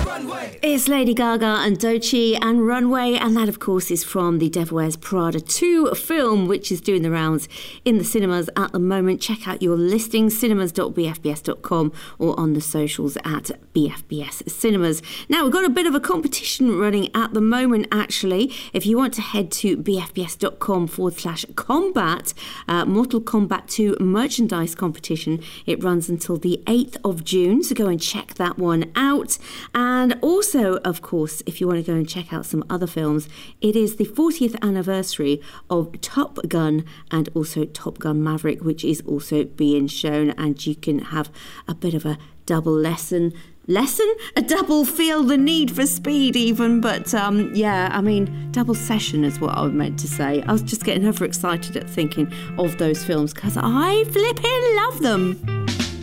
It's Lady Gaga and Doechii and Runway, and that of course is from the Devil Wears Prada 2 film, which is doing the rounds in the cinemas at the moment. Check out your listings, cinemas.bfbs.com, or on the socials at BFBS Cinemas. Now, we've got a bit of a competition running at the moment, actually. If you want to head to bfbs.com/combat, Mortal Kombat 2 merchandise competition. It runs until the 8th of June, so go and check that one out. And also, of course, if you want to go and check out some other films, it is the 40th anniversary of Top Gun and also Top Gun Maverick, which is also being shown, and you can have a bit of a double lesson? A double feel the need for speed even, but double session is what I meant to say. I was just getting overexcited at thinking of those films because I flipping love them.